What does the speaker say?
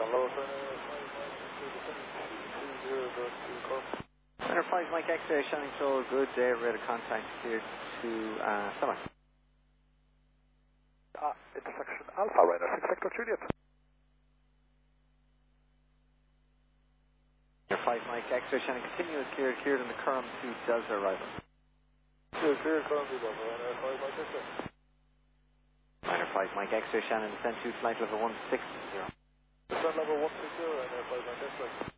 Center 5 Mike X-ray, Shannon Shoal, good day, radar contact here to Summer. Intersection Alpha, radar 6 Vector Juliet. Center 5 Mike X-ray, Shannon continuous cleared in the Curram to Delta arrival. Clear, Curram to Delta, radar 5 Mike X-ray. Radar 5 Mike X-ray, Shannon descend to flight level 160. Descent level 160, radar 5 Mike X-ray.